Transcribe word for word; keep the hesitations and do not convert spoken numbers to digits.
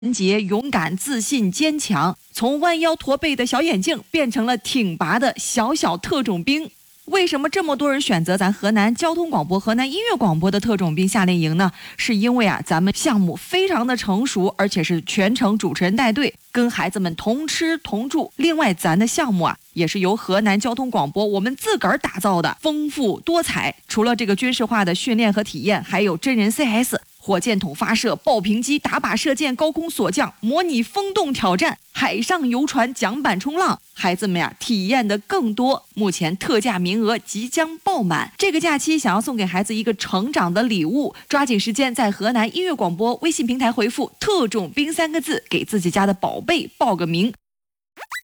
纯洁、勇敢、自信、坚强，从弯腰驼背的小眼镜变成了挺拔的小小特种兵。为什么这么多人选择咱河南交通广播、河南音乐广播的特种兵夏令营呢？是因为啊，咱们项目非常的成熟，而且是全程主持人带队，跟孩子们同吃同住。另外，咱的项目啊，也是由河南交通广播我们自个儿打造的，丰富多彩。除了这个军事化的训练和体验，还有真人 C S。火箭筒发射、爆屏机、打靶射箭、高空锁降、模拟风洞挑战、海上游船、桨板冲浪，孩子们呀体验的更多。目前特价名额即将爆满，这个假期想要送给孩子一个成长的礼物，抓紧时间在河南音乐广播微信平台回复"特种兵"三个字，给自己家的宝贝报个名。